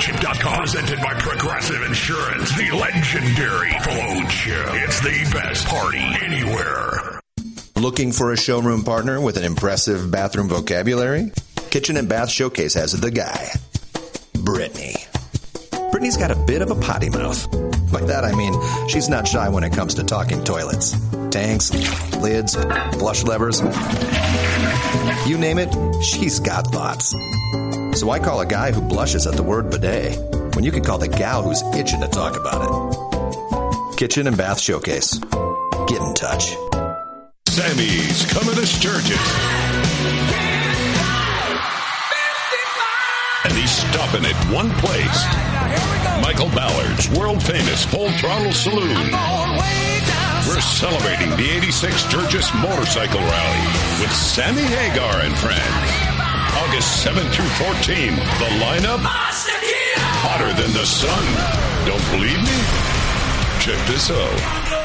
FloatShift.com, presented by Progressive Insurance, the legendary Float Shift. It's the best party anywhere. Looking for a showroom partner with an impressive bathroom vocabulary? Kitchen and Bath Showcase has the guy, Brittany. Brittany's got a bit of a potty mouth. By that I mean she's not shy when it comes to talking toilets. Tanks, lids, flush levers. You name it, she's got thoughts. So I call a guy who blushes at the word bidet when you could call the gal who's itching to talk about it. Kitchen and Bath Showcase. Get in touch. Sammy's coming to Sturgis. And he's stopping at one place. Michael Ballard's world-famous Full Throttle Saloon. We're celebrating the 86 Sturgis Motorcycle Rally with Sammy Hagar and friends. August 7th through 14th. The lineup? Hotter than the sun. Don't believe me? Check this out.